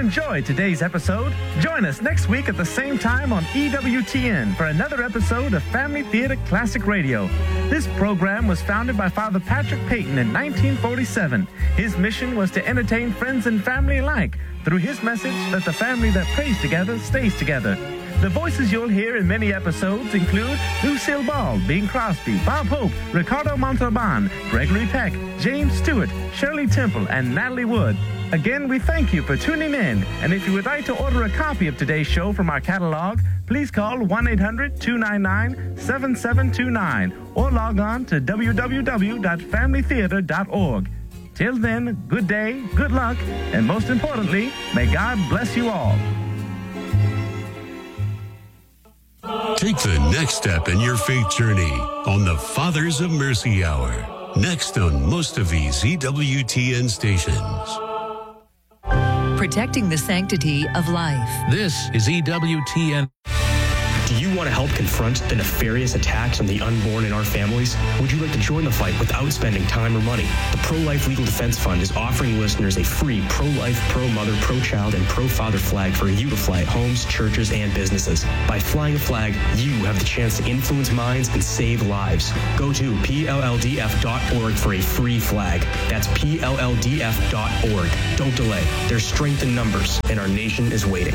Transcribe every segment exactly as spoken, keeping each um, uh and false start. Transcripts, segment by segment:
enjoyed today's episode. Join us next week at the same time on E W T N for another episode of Family Theater Classic Radio. This program was founded by Father Patrick Peyton in nineteen forty-seven. His mission was to entertain friends and family alike through his message that the family that prays together stays together. The voices you'll hear in many episodes include Lucille Ball, Bing Crosby, Bob Hope, Ricardo Montalban, Gregory Peck, James Stewart, Shirley Temple, and Natalie Wood. Again, we thank you for tuning in, and if you would like to order a copy of today's show from our catalog, please call one eight hundred two nine nine seven seven two nine or log on to w w w dot family theater dot org. Till then, good day, good luck, and most importantly, may God bless you all. Take the next step in your faith journey on the Fathers of Mercy Hour. Next on most of these E W T N stations. Protecting the sanctity of life. This is E W T N. Do you want to help confront the nefarious attacks on the unborn in our families? Would you like to join the fight without spending time or money? The Pro-Life Legal Defense Fund is offering listeners a free pro-life, pro-mother, pro-child, and pro-father flag for you to fly at homes, churches, and businesses. By flying a flag, you have the chance to influence minds and save lives. Go to P L L D F dot org for a free flag. That's P L L D F dot org. Don't delay. There's strength in numbers, and our nation is waiting.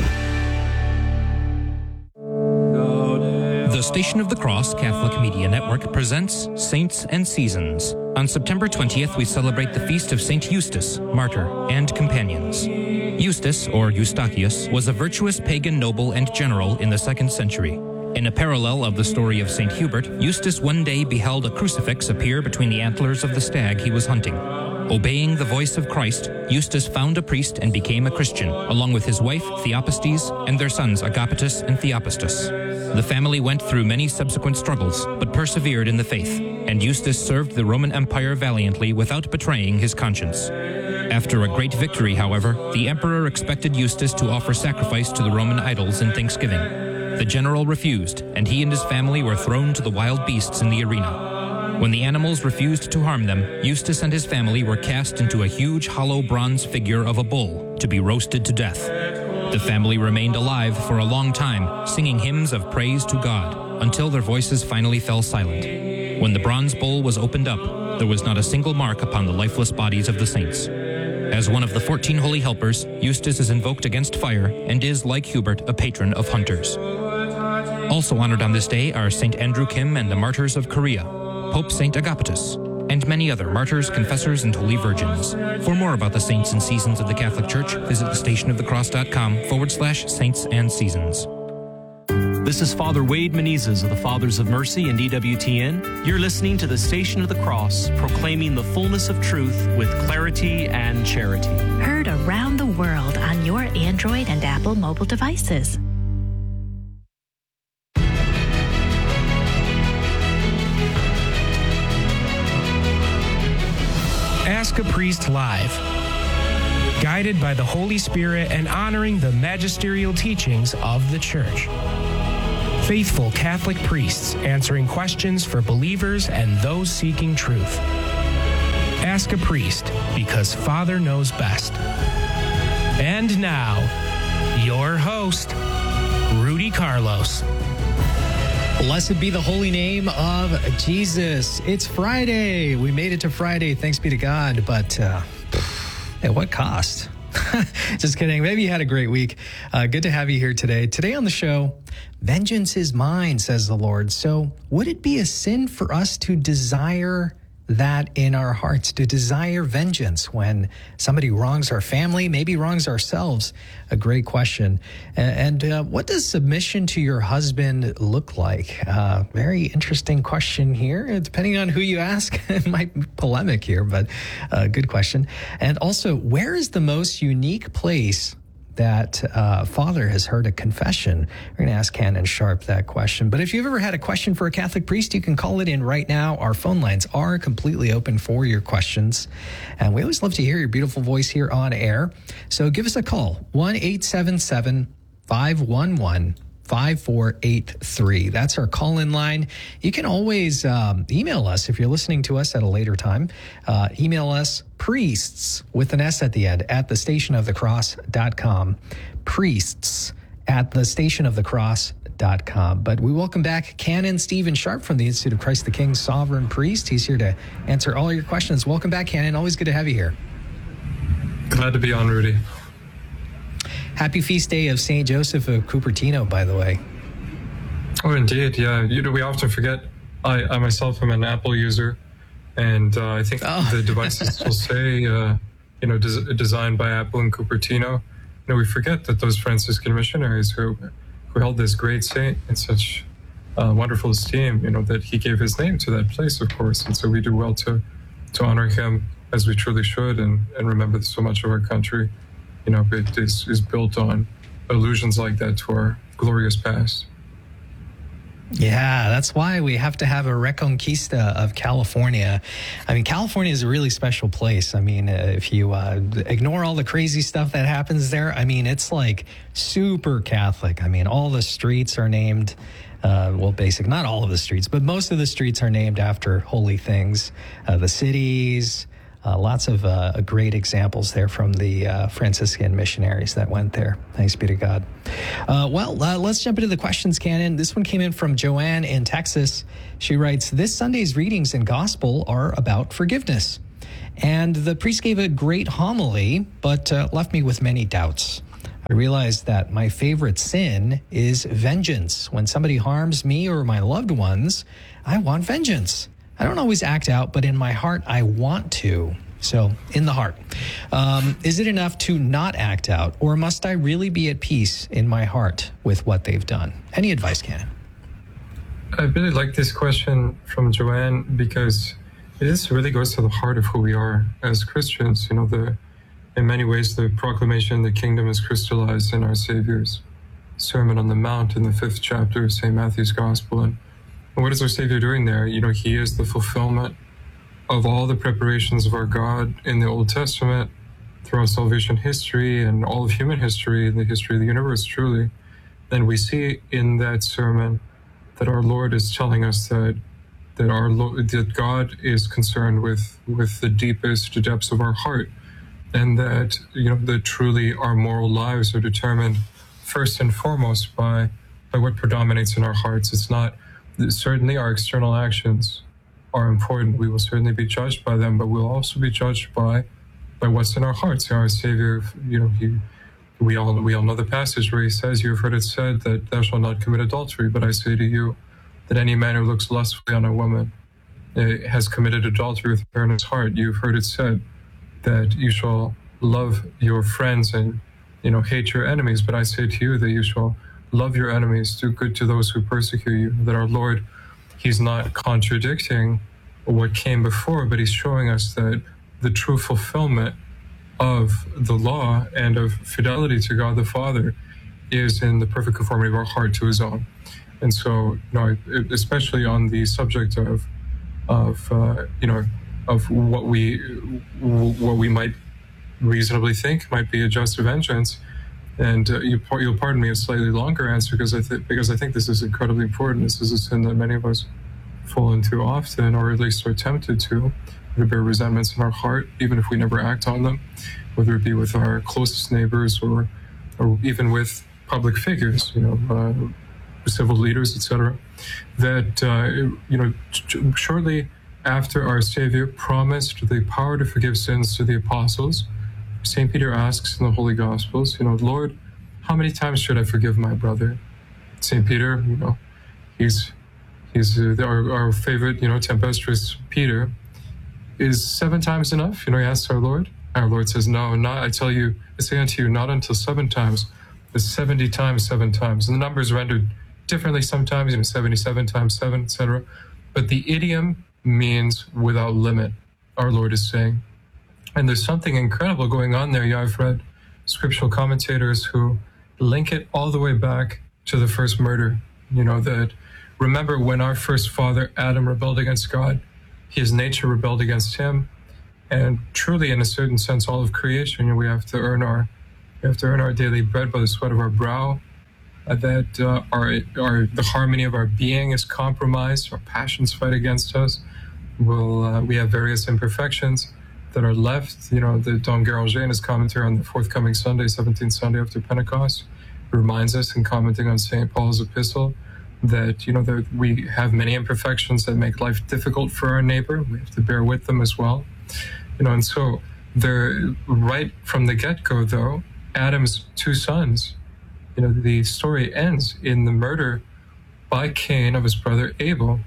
The Station of the Cross Catholic Media Network presents Saints and Seasons. On September twentieth, we celebrate the feast of Saint Eustace, martyr, and companions. Eustace, or Eustachius, was a virtuous pagan noble and general in the second century. In a parallel of the story of Saint Hubert, Eustace one day beheld a crucifix appear between the antlers of the stag he was hunting. Obeying the voice of Christ, Eustace found a priest and became a Christian, along with his wife, Theopastes, and their sons, Agapetus and Theopastus. The family went through many subsequent struggles, but persevered in the faith, and Eustace served the Roman Empire valiantly without betraying his conscience. After a great victory, however, the emperor expected Eustace to offer sacrifice to the Roman idols in thanksgiving. The general refused, and he and his family were thrown to the wild beasts in the arena. When the animals refused to harm them, Eustace and his family were cast into a huge hollow bronze figure of a bull to be roasted to death. The family remained alive for a long time, singing hymns of praise to God, until their voices finally fell silent. When the bronze bull was opened up, there was not a single mark upon the lifeless bodies of the saints. As one of the fourteen holy helpers, Eustace is invoked against fire and is, like Hubert, a patron of hunters. Also honored on this day are Saint Andrew Kim and the martyrs of Korea, Pope Saint Agapetus, and many other martyrs, confessors, and holy virgins. For more about the saints and seasons of the Catholic Church, visit thestationofthecross.com forward slash saints and seasons. This is Father Wade Menezes of the Fathers of Mercy and E W T N. You're listening to the Station of the Cross, proclaiming the fullness of truth with clarity and charity. Heard around the world on your Android and Apple mobile devices. Ask a Priest Live. Guided by the Holy Spirit and honoring the magisterial teachings of the Church. Faithful Catholic priests answering questions for believers and those seeking truth. Ask a Priest, because Father knows best. And now, your host, Rudy Carlos. Blessed be the holy name of Jesus. It's Friday. We made it to Friday. Thanks be to God. But uh, at what cost? Just kidding. Maybe you had a great week. Uh, good to have you here today. Today on the show, vengeance is mine, says the Lord. So would it be a sin for us to desire that in our hearts, to desire vengeance when somebody wrongs our family, maybe wrongs ourselves? A great question. And, and uh, what does submission to your husband look like? Uh, very interesting question here. Depending on who you ask, it might be polemic here, but uh, good question. And also, where is the most unique place that uh, Father has heard a confession? We're going to ask Canon Sharp that question. But if you've ever had a question for a Catholic priest, you can call it in right now. Our phone lines are completely open for your questions. And we always love to hear your beautiful voice here on air. So give us a call, one eight seven seven, five one one, five four eight three. That's our call-in line. You can always um, email us if you're listening to us at a later time. Uh, email us priests with an S at the end at the station of the cross dot com. Priests at the station of the cross dot com. But we welcome back Canon Stephen Sharp from the Institute of Christ the King, Sovereign Priest. He's here to answer all your questions. Welcome back, Canon. Always good to have you here. Glad to be on, Rudy. Happy feast day of Saint Joseph of Cupertino, by the way. Oh, indeed. Yeah. You know, we often forget. I, I myself am an Apple user, and uh, I think oh. the devices will say, uh, you know, des- designed by Apple in Cupertino. You know, we forget that those Franciscan missionaries who who held this great saint in such uh, wonderful esteem, you know, that he gave his name to that place, of course. And so we do well to to honor him as we truly should, and, and remember that so much of our country, you know, it is, is built on allusions like that to our glorious past. Yeah, that's why we have to have a Reconquista of California. I mean, California is a really special place. I mean, uh, if you uh, ignore all the crazy stuff that happens there, I mean, it's like super Catholic. I mean, all the streets are named, uh, well, basic, not all of the streets, but most of the streets are named after holy things. Uh, the cities, Uh, lots of uh, great examples there from the uh, Franciscan missionaries that went there. Thanks be to God. Uh, well, uh, let's jump into the questions, Canon. This one came in from Joanne in Texas. She writes, this Sunday's readings and gospel are about forgiveness. And the priest gave a great homily, but uh, left me with many doubts. I realized that my favorite sin is vengeance. When somebody harms me or my loved ones, I want vengeance. I don't always act out, but in my heart, I want to. So, in the heart. Um, is it enough to not act out, or must I really be at peace in my heart with what they've done? Any advice, Canon? I really like this question from Joanne because it really goes to the heart of who we are as Christians. You know, the in many ways, the proclamation of the kingdom is crystallized in our Savior's Sermon on the Mount in the fifth chapter of Saint Matthew's Gospel. And what is our Savior doing there? You know, he is the fulfillment of all the preparations of our God in the Old Testament, throughout salvation history and all of human history, and the history of the universe, truly. And we see in that sermon that our Lord is telling us that that our Lord, that God is concerned with with the deepest depths of our heart, and that, you know, that truly our moral lives are determined first and foremost by by what predominates in our hearts. It's not certainly our external actions are important. We will certainly be judged by them, but we'll also be judged by by what's in our hearts. Our Savior, you know, he, we all we all know the passage where he says, "You have heard it said that thou shalt not commit adultery, but I say to you that any man who looks lustfully on a woman uh, has committed adultery with her in his heart. You've heard it said that you shall love your friends and, you know, hate your enemies, but I say to you that you shall love your enemies, do good to those who persecute you." That our Lord, he's not contradicting what came before, but he's showing us that the true fulfillment of the law and of fidelity to God the Father is in the perfect conformity of our heart to his own. And so, you know, especially on the subject of, of uh, you know, of what we what we might reasonably think might be a just vengeance. And uh, you, you'll pardon me a slightly longer answer because I th- because I think this is incredibly important. This is a sin that many of us fall into often, or at least are tempted to, to bear resentments in our heart, even if we never act on them, whether it be with our closest neighbors or or even with public figures, you know, uh, civil leaders, et cetera. That uh, you know, sh- shortly after our Savior promised the power to forgive sins to the apostles, Saint Peter asks in the Holy Gospels, you know, "Lord, how many times should I forgive my brother?" Saint Peter, you know, he's he's uh, our, our favorite, you know, tempestuous Peter. Is seven times enough? You know, he asks our Lord. Our Lord says, "No, not. I tell you, I say unto you, not until seven times, but seventy times, seven times." And the number is rendered differently sometimes, you know, seventy-seven times seven, et cetera. But the idiom means without limit. Our Lord is saying. And there's something incredible going on there. Yeah, I've read scriptural commentators who link it all the way back to the first murder. You know, that remember when our first father, Adam, rebelled against God, his nature rebelled against him. And truly, in a certain sense, all of creation, you know, we have to earn our, we have to earn our daily bread by the sweat of our brow. uh, that uh, our, our the harmony of our being is compromised, our passions fight against us. We'll, uh, we have various imperfections that are left. You know, the Dom Guéranger in his commentary on the forthcoming Sunday, seventeenth Sunday after Pentecost, reminds us in commenting on Saint Paul's epistle that, you know, that we have many imperfections that make life difficult for our neighbor. We have to bear with them as well. You know, and so they're right from the get-go, though, Adam's two sons, you know, the story ends in the murder by Cain of his brother Abel.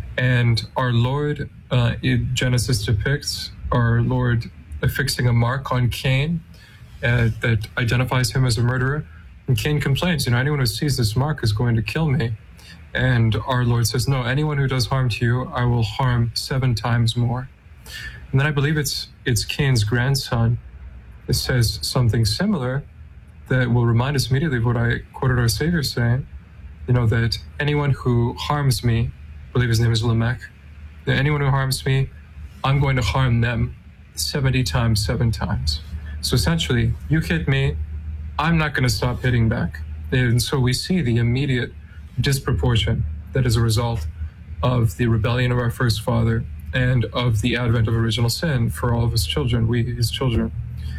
And our Lord, uh, in Genesis depicts our Lord affixing a mark on Cain uh, that identifies him as a murderer. And Cain complains, you know, anyone who sees this mark is going to kill me. And our Lord says, no, anyone who does harm to you, I will harm seven times more. And then I believe it's it's Cain's grandson that says something similar that will remind us immediately of what I quoted our Savior saying, you know, that anyone who harms me, I believe his name is Lamech, that anyone who harms me, I'm going to harm them seventy times, seven times. So essentially, you hit me, I'm not going to stop hitting back. And so we see the immediate disproportion that is a result of the rebellion of our first father and of the advent of original sin for all of his children, we his children.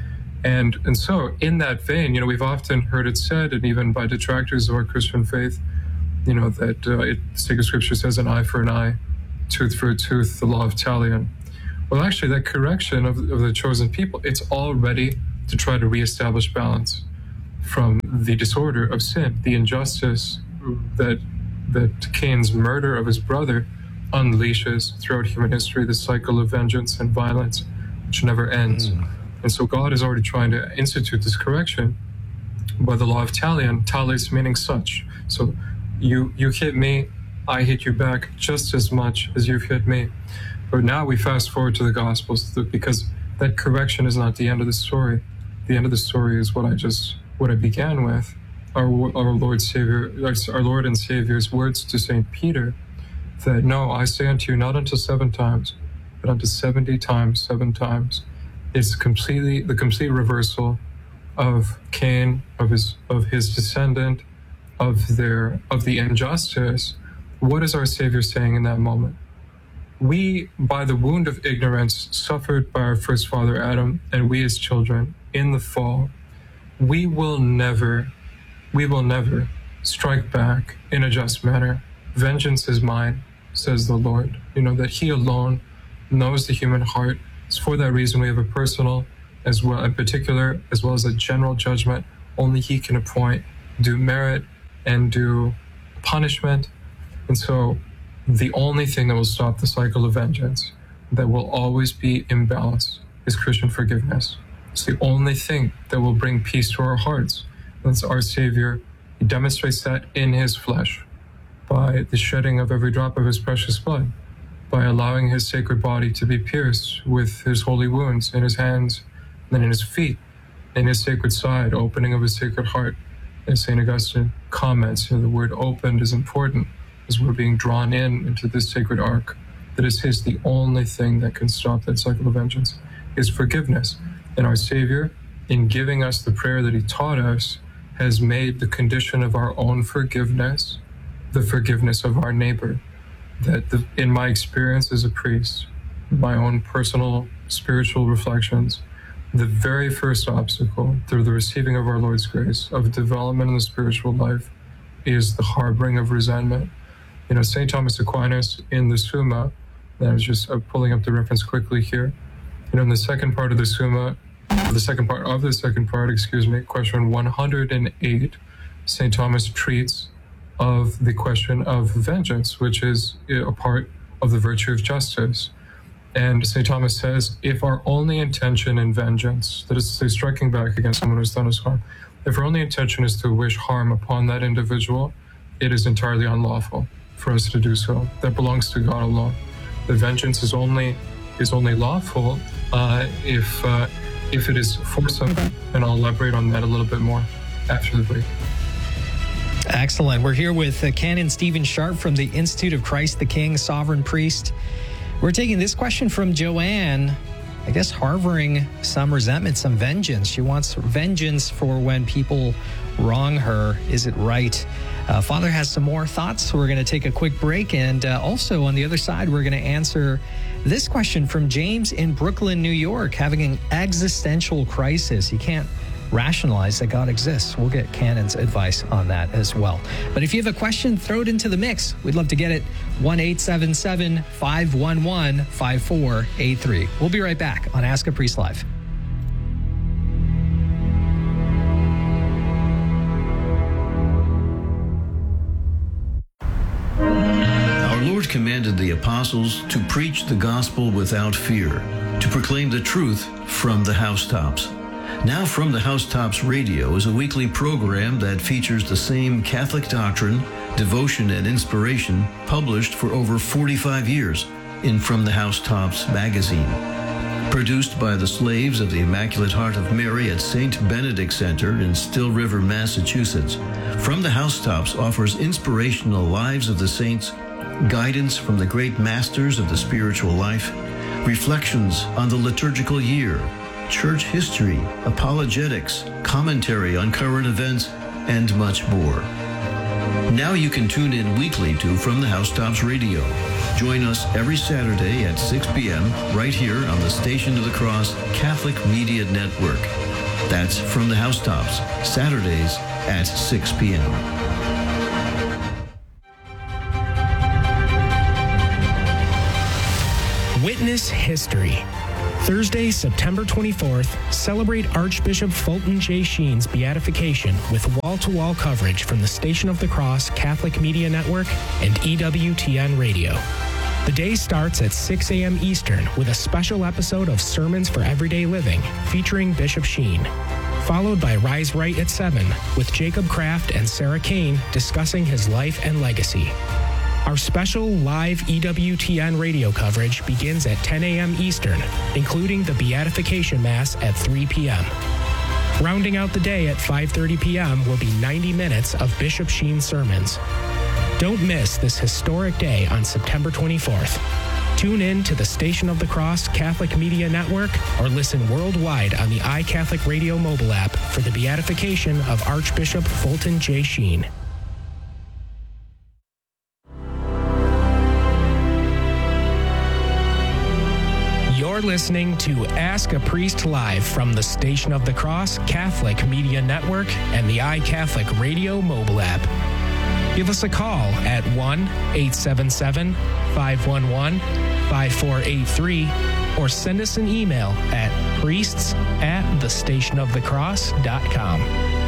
And and so in that vein, you know, we've often heard it said, and even by detractors of our Christian faith, you know, that uh, it, sacred scripture says an eye for an eye, tooth for a tooth, the law of Talion. Well, actually, that correction of, of the chosen people, it's all ready to try to reestablish balance from the disorder of sin, the injustice that that Cain's murder of his brother unleashes throughout human history, the cycle of vengeance and violence, which never ends. Mm. And so God is already trying to institute this correction by the law of Talion, talis meaning such. So you you hit me, I hit you back just as much as you've hit me. But now we fast forward to the Gospels, because that correction is not the end of the story. The end of the story is what I just, what I began with. Our, our Lord Savior, our Lord and Savior's words to Saint Peter, that no, I say unto you, not unto seven times, but unto seventy times, seven times. It's completely the complete reversal of Cain, of his of his descendant, of their of the injustice. What is our Savior saying in that moment? We, by the wound of ignorance suffered by our first father Adam, and we as children in the fall, we will never, we will never strike back in a just manner. Vengeance is mine, says the Lord. You know, that He alone knows the human heart. It's for that reason we have a personal, as well, in particular, as well as a general judgment. Only He can appoint, do merit, and do punishment. And so the only thing that will stop the cycle of vengeance, that will always be imbalanced, is Christian forgiveness. It's the only thing that will bring peace to our hearts. That's our Savior. He demonstrates that in His flesh, by the shedding of every drop of His precious blood, by allowing His sacred body to be pierced with His holy wounds in His hands, and then in His feet, in His sacred side, opening of His sacred heart. As Saint Augustine comments, you know, the word opened is important, as we're being drawn in into this sacred ark, that is His the only thing that can stop that cycle of vengeance, is forgiveness. And our Savior, in giving us the prayer that He taught us, has made the condition of our own forgiveness the forgiveness of our neighbor. That the, in my experience as a priest, my own personal spiritual reflections, the very first obstacle through the receiving of our Lord's grace, of development in the spiritual life, is the harboring of resentment. You know, Saint Thomas Aquinas in the Summa, and I was just uh, pulling up the reference quickly here. You know, in the second part of the Summa, the second part of the second part, excuse me, question one hundred eight, Saint Thomas treats of the question of vengeance, which is a part of the virtue of justice. And Saint Thomas says, if our only intention in vengeance, that is to say, striking back against someone who's done us harm, if our only intention is to wish harm upon that individual, it is entirely unlawful for us to do so. That belongs to God alone. The vengeance is only is only lawful uh, if uh, if it is for something, and I'll elaborate on that a little bit more after the break. Excellent. We're here with uh, Canon Stephen Sharp from the Institute of Christ the King, Sovereign Priest. We're taking this question from Joanne. I guess, harboring some resentment, some vengeance. She wants vengeance for when people wrong her. Is it right? Uh, Father has some more thoughts. We're going to take a quick break. And uh, also on the other side, we're going to answer this question from James in Brooklyn, New York, having an existential crisis. He can't rationalize that God exists. We'll get Canon's advice on that as well. But if you have a question, throw it into the mix. We'd love to get it. one eight seven seven, five one one, five four eight three. We'll be right back on Ask a Priest Live. Our Lord commanded the apostles to preach the gospel without fear, to proclaim the truth from the housetops. Now From the Housetops Radio is a weekly program that features the same Catholic doctrine, devotion, and inspiration published for over forty-five years in From the Housetops magazine. Produced by the slaves of the Immaculate Heart of Mary at Saint Benedict Center in Still River, Massachusetts, From the Housetops offers inspirational lives of the saints, guidance from the great masters of the spiritual life, reflections on the liturgical year, church history, apologetics, commentary on current events, and much more. Now you can tune in weekly to From the Housetops Radio. Join us every Saturday at six p.m. right here on the Station of the Cross Catholic Media Network. That's From the Housetops, Saturdays at six p.m. Witness History. Thursday, September twenty-fourth, celebrate Archbishop Fulton J. Sheen's beatification with wall-to-wall coverage from the Station of the Cross Catholic Media Network and E W T N Radio. The day starts at six a.m. Eastern with a special episode of Sermons for Everyday Living featuring Bishop Sheen, followed by Rise Right at seven with Jacob Kraft and Sarah Kane discussing his life and legacy. Our special live E W T N radio coverage begins at ten a.m. Eastern, including the Beatification Mass at three p.m. Rounding out the day at five thirty p.m. will be ninety minutes of Bishop Sheen sermons. Don't miss this historic day on September twenty-fourth. Tune in to the Station of the Cross Catholic Media Network or listen worldwide on the iCatholic Radio mobile app for the beatification of Archbishop Fulton J. Sheen. You're listening to Ask a Priest Live from the Station of the Cross Catholic Media Network and the iCatholic Radio mobile app. Give us a call at one eight seven seven, five one one, five four eight three or send us an email at priests at the station of the cross dot com.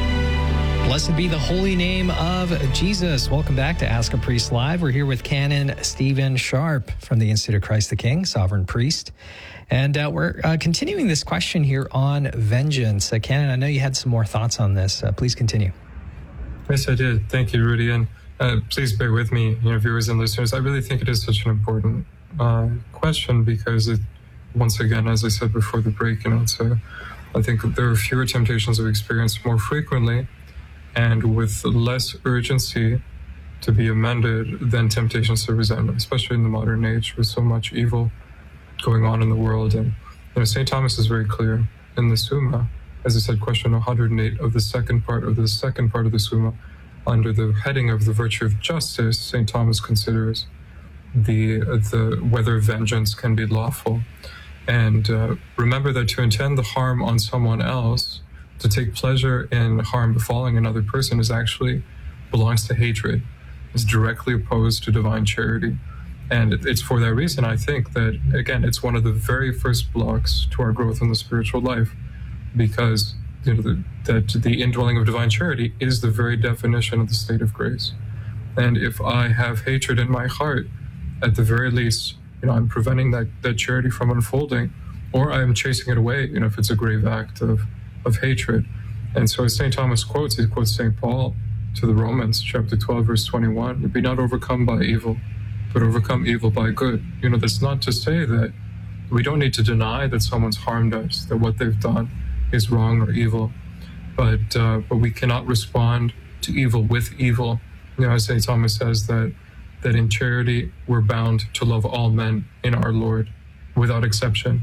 Blessed be the holy name of Jesus. Welcome back to Ask a Priest Live. We're here with Canon Stephen Sharp from the Institute of Christ the King, Sovereign Priest. And uh, we're uh, continuing this question here on vengeance. Uh, Canon, I know you had some more thoughts on this. Uh, please continue. Yes, I did. Thank you, Rudy. And uh, please bear with me, you know, viewers and listeners. I really think it is such an important uh, question because, it, once again, as I said before the break, you know, it's a, I think there are fewer temptations we experience more frequently and with less urgency to be amended than temptations to resentment, especially in the modern age with so much evil going on in the world. And you know, Saint Thomas is very clear in the Summa, as I said, question one hundred eight of the second part of the second part of the Summa, under the heading of the virtue of justice. Saint Thomas considers the the whether vengeance can be lawful, and uh, remember that to intend the harm on someone else, to take pleasure in harm befalling another person, is actually belongs to hatred. It's directly opposed to divine charity. And it's for that reason, I think, that, again, it's one of the very first blocks to our growth in the spiritual life, because you know, the, that the indwelling of divine charity is the very definition of the state of grace. And if I have hatred in my heart, at the very least, you know, I'm preventing that, that charity from unfolding, or I'm chasing it away, you know, if it's a grave act of, of hatred. And so as Saint Thomas quotes, he quotes Saint Paul to the Romans, chapter twelve, verse twenty-one, be not overcome by evil, but overcome evil by good. You know, that's not to say that we don't need to deny that someone's harmed us, that what they've done is wrong or evil, but uh, but we cannot respond to evil with evil. You know, as Saint Thomas says, that that in charity we're bound to love all men in our Lord, without exception.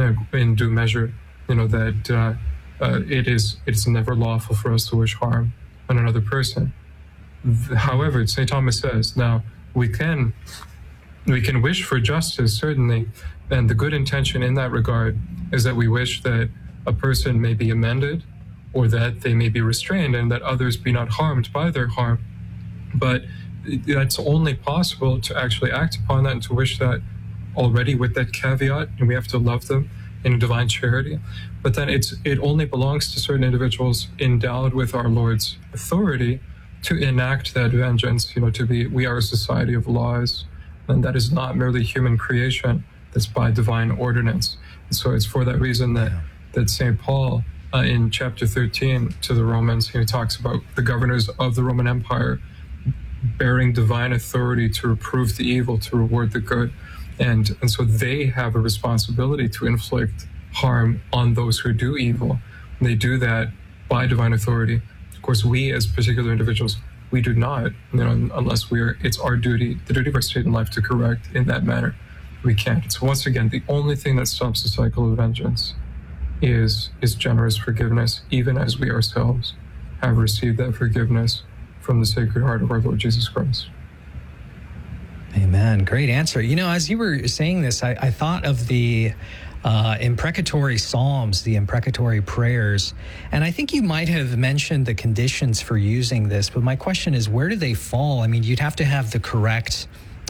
uh, in due measure, you know, that uh, uh, it is it's never lawful for us to wish harm on another person. However, Saint Thomas says, now we can we can wish for justice, certainly, and the good intention in that regard is that we wish that a person may be amended, or that they may be restrained, and that others be not harmed by their harm. But that's only possible to actually act upon that and to wish that already with that caveat, and we have to love them in divine charity. But then it's it only belongs to certain individuals endowed with our Lord's authority to enact that vengeance, you know, to be, we are a society of laws, and that is not merely human creation, that's by divine ordinance. And so it's for that reason that, that Saint Paul, uh, in chapter thirteen to the Romans, he talks about the governors of the Roman Empire bearing divine authority to reprove the evil, to reward the good. And, and so they have a responsibility to inflict harm on those who do evil. And they do that by divine authority. Of course, we as particular individuals, we do not, you know, unless we're, it's our duty, the duty of our state and life to correct in that manner. We can't. So once again, the only thing that stops the cycle of vengeance is, is generous forgiveness, even as we ourselves have received that forgiveness from the Sacred Heart of our Lord Jesus Christ. Amen. Great answer. You know, as you were saying this, I, I thought of the uh, imprecatory psalms, the imprecatory prayers, and I think you might have mentioned the conditions for using this, but my question is, where do they fall? I mean, you'd have to have the correct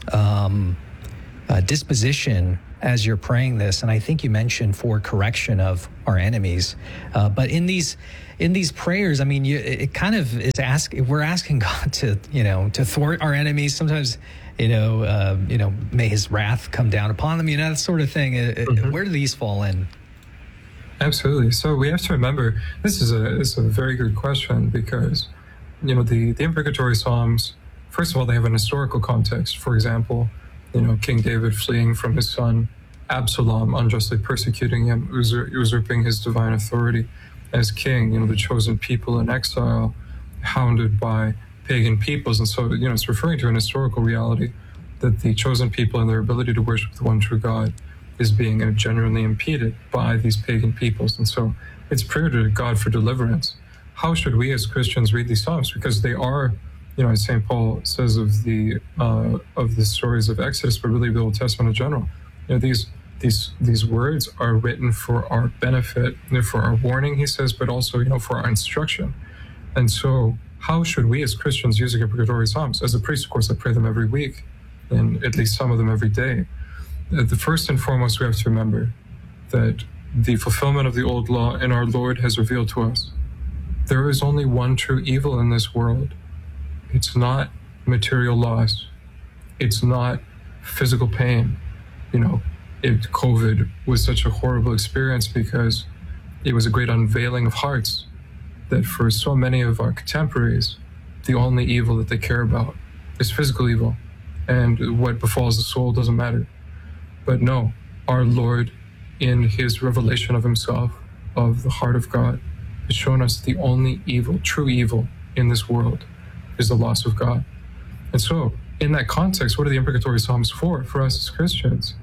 um, uh, disposition as you're praying this, and I think you mentioned for correction of our enemies. Uh, but in these in these prayers, I mean, you, it kind of is ask. We're asking God to, you know, to thwart our enemies. Sometimes, you know, uh, you know, may His wrath come down upon them. You know, that sort of thing. Mm-hmm. Where do these fall in? Absolutely. So we have to remember this is a this is a very good question, because, you know, the the imprecatory psalms. First of all, they have an historical context. For example, you know, King David fleeing from his son Absalom, unjustly persecuting him, usur- usurping his divine authority as king, you know, the chosen people in exile, hounded by pagan peoples. And so, you know, it's referring to an historical reality that the chosen people and their ability to worship the one true God is being uh, genuinely impeded by these pagan peoples. And so it's prayer to God for deliverance. How should we as Christians read these Psalms? Because they are, you know, as Saint Paul says of the uh, of the stories of Exodus, but really the Old Testament in general, you know, these these these words are written for our benefit, for our warning, he says, but also, you know, for our instruction. And so, how should we as Christians use the imprecatory Psalms? As a priest, of course, I pray them every week, and at least some of them every day. The first and foremost, we have to remember that the fulfillment of the old law in our Lord has revealed to us there is only one true evil in this world. It's not material loss. It's not physical pain. You know, it, COVID was such a horrible experience because it was a great unveiling of hearts that for so many of our contemporaries, the only evil that they care about is physical evil, and what befalls the soul doesn't matter. But no, our Lord, in his revelation of himself, of the heart of God, has shown us the only evil, true evil in this world is the loss of God. And so, in that context, what are the imprecatory Psalms for? For us as Christians,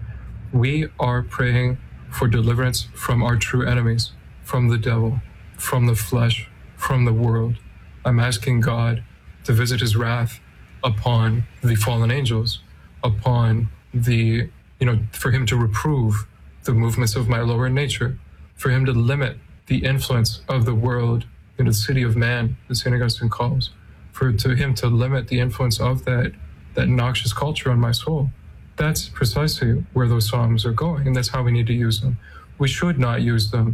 we are praying for deliverance from our true enemies, from the devil, from the flesh, from the world. I'm asking God to visit his wrath upon the fallen angels, upon the, you know, for him to reprove the movements of my lower nature, for him to limit the influence of the world in the city of man, as Saint Augustine calls, for to him to limit the influence of that, that noxious culture on my soul. That's precisely where those Psalms are going, and that's how we need to use them. We should not use them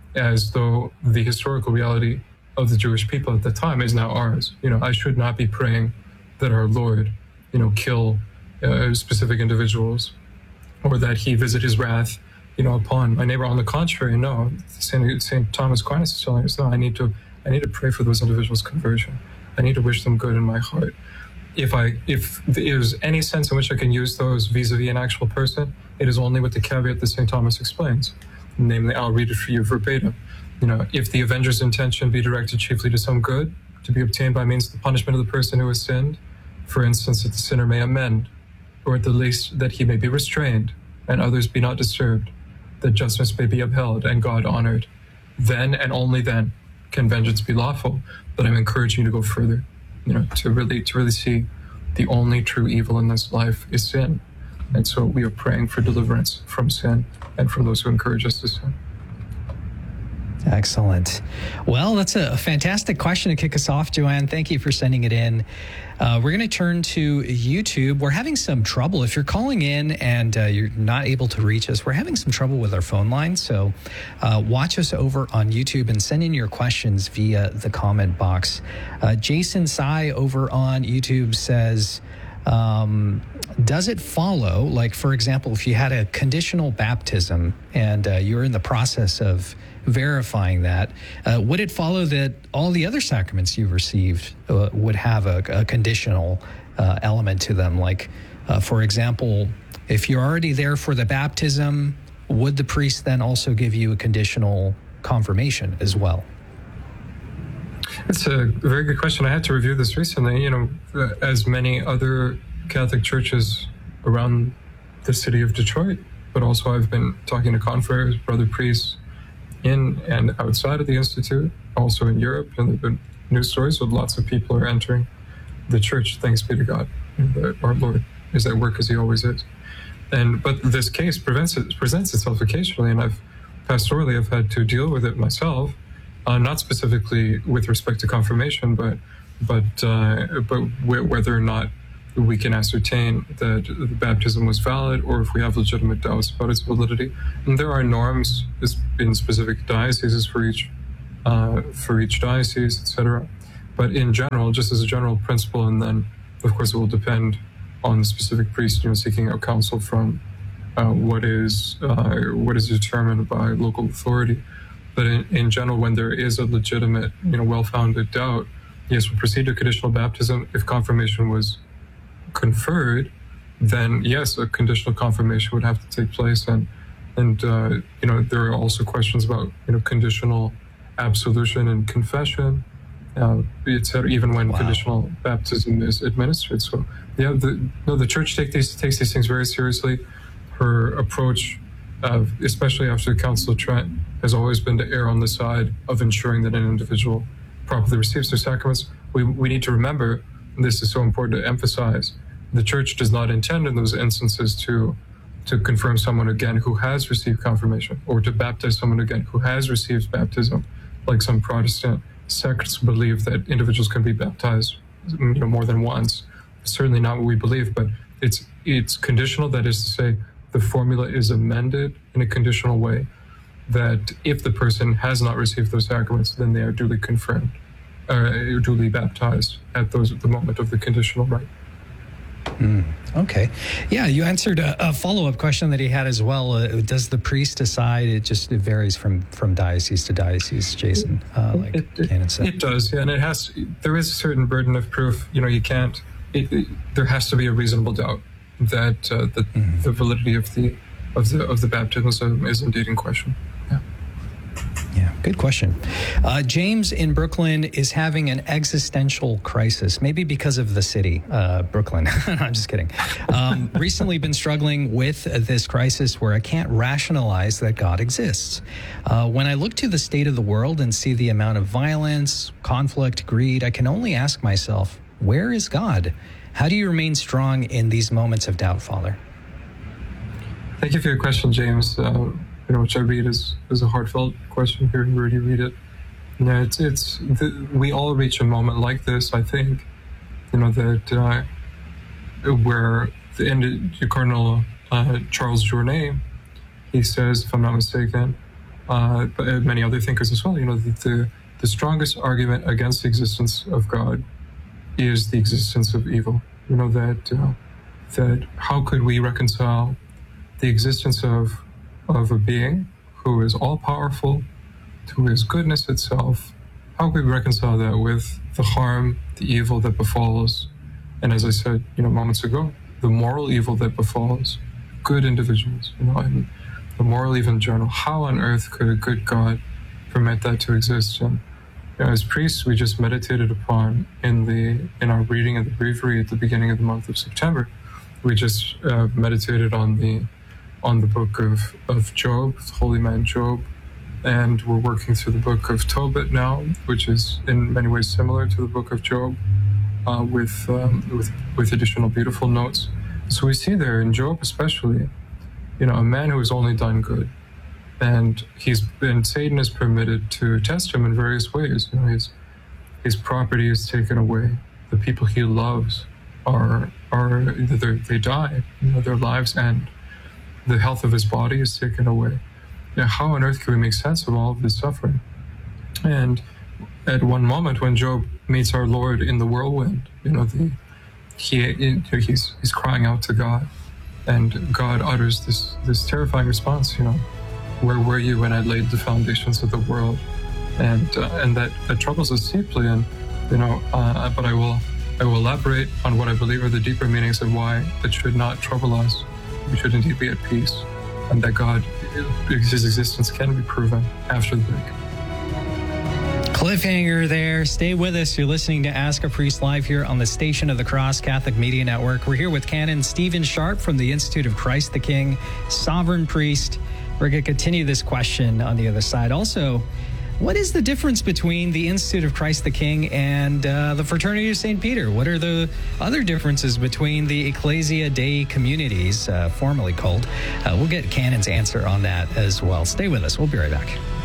as though the historical reality of the Jewish people at the time is now ours. You know, I should not be praying that our Lord, you know, kill uh, specific individuals, or that he visit his wrath, you know, upon my neighbor. On the contrary, no. Saint, Saint Thomas Aquinas is telling us, no, I need to, I need to pray for those individuals' conversion. I need to wish them good in my heart. If I, if there's any sense in which I can use those vis-a-vis an actual person, it is only with the caveat that Saint Thomas explains. Namely, I'll read it for you verbatim. You know, if the avenger's intention be directed chiefly to some good, to be obtained by means of the punishment of the person who has sinned, for instance, that the sinner may amend, or at the least that he may be restrained, and others be not disturbed, that justice may be upheld and God honored. Then and only then can vengeance be lawful. But I'm encouraging you to go further, you know, to really to really see the only true evil in this life is sin. And so we are praying for deliverance from sin and from those who encourage us to sin. Excellent. Well, that's a fantastic question to kick us off, Joanne. Thank you for sending it in. Uh, we're going to turn to YouTube. We're having some trouble. If you're calling in and uh, you're not able to reach us, we're having some trouble with our phone line. So uh, watch us over on YouTube and send in your questions via the comment box. Uh, Jason Sai over on YouTube says, Um, does it follow, like, for example, if you had a conditional baptism and uh, you're in the process of verifying that, uh, would it follow that all the other sacraments you've received uh, would have a, a conditional uh, element to them? Like, uh, for example, if you're already there for the baptism, would the priest then also give you a conditional confirmation as well? It's a very good question. I had to review this recently. You know, as many other Catholic churches around the city of Detroit, but also I've been talking to confreres, brother priests in and outside of the Institute, also in Europe, and there have been news stories with lots of people are entering the church. Thanks be to God, that our Lord is at work as he always is. And but this case prevents it, presents itself occasionally, and I've pastorally I've had to deal with it myself. Uh, not specifically with respect to confirmation, but but uh, but w- whether or not we can ascertain that the baptism was valid, or if we have legitimate doubts about its validity. And there are norms in specific dioceses for each uh, for each diocese, et cetera. But in general, just as a general principle, and then of course it will depend on the specific priest, you know, seeking out counsel from uh, what is uh, what is determined by local authority. But in, in general, when there is a legitimate, you know, well-founded doubt, yes, we proceed to conditional baptism. If confirmation was conferred, then yes, a conditional confirmation would have to take place. And, and uh, you know, there are also questions about, you know, conditional absolution and confession, uh, et cetera, even when wow. conditional baptism is administered. So, yeah, the, no, the Church take these, takes these things very seriously. Her approach, uh, especially after the Council of Trent, has always been to err on the side of ensuring that an individual properly receives their sacraments. We we need to remember, and this is so important to emphasize, the Church does not intend in those instances to to confirm someone again who has received confirmation, or to baptize someone again who has received baptism, like some Protestant sects believe that individuals can be baptized, you know, more than once. It's certainly not what we believe, but it's it's conditional. That is to say, the formula is amended in a conditional way, that if the person has not received those sacraments, then they are duly confirmed, uh, duly baptized at those at the moment of the conditional rite. Mm, okay. Yeah, you answered a, a follow-up question that he had as well. Uh, does the priest decide? It just it varies from, from diocese to diocese, Jason, uh, like it, it, Cannon said. It does, yeah, and it has. There is a certain burden of proof. You know, you can't. It, it, there has to be a reasonable doubt that uh, the, mm-hmm. the validity of the of the of the baptism is indeed in question. Yeah. Yeah, good question. Uh, James in Brooklyn is having an existential crisis, maybe because of the city, uh, Brooklyn. I'm just kidding. Um, recently been struggling with this crisis where I can't rationalize that God exists. Uh, when I look to the state of the world and see the amount of violence, conflict, greed, I can only ask myself, where is God? How do you remain strong in these moments of doubt, Father? Thank you for your question, James. Uh, you know, which I read as, as a heartfelt question here. You already read it. You know, it's it's the, we all reach a moment like this. I think, you know, that uh, where the end, Cardinal uh, Charles Journet, he says, if I'm not mistaken, uh, but many other thinkers as well. You know, that the the strongest argument against the existence of God is the existence of evil. You know, that uh, that how could we reconcile the existence of of a being who is all-powerful, who is goodness itself? How could we reconcile that with the harm, the evil that befalls, and as I said, you know, moments ago, the moral evil that befalls good individuals, you know, and the moral evil in general? How on earth could a good God permit that to exist? And you know, as priests, we just meditated upon in the in our reading of the breviary at the beginning of the month of September. We just uh, meditated on the on the book of, of Job, the holy man Job, and we're working through the book of Tobit now, which is in many ways similar to the book of Job, uh, with, um, with with additional beautiful notes. So we see there in Job especially, you know, a man who has only done good, and he's been Satan is permitted to test him in various ways. You know, his his property is taken away. The people he loves are are they die. You know, their lives end. The health of his body is taken away. You know, how on earth can we make sense of all of this suffering? And at one moment when Job meets our Lord in the whirlwind, you know, the he he's he's crying out to God, and God utters this this terrifying response. You know, where were you when I laid the foundations of the world? And uh, and that, that troubles us deeply. And you know, uh, but I will I will elaborate on what I believe are the deeper meanings of why it should not trouble us. We should indeed be at peace, and that God, his existence can be proven after the break. Cliffhanger there. Stay with us. You're listening to Ask a Priest live here on the Station of the Cross Catholic Media Network. We're here with Canon Stephen Sharp from the Institute of Christ the King, Sovereign Priest. We're going to continue this question on the other side. Also, what is the difference between the Institute of Christ the King and uh, the Fraternity of Saint Peter? What are the other differences between the Ecclesia Dei communities, uh, formerly called? Uh, we'll get Canon's answer on that as well. Stay with us. We'll be right back.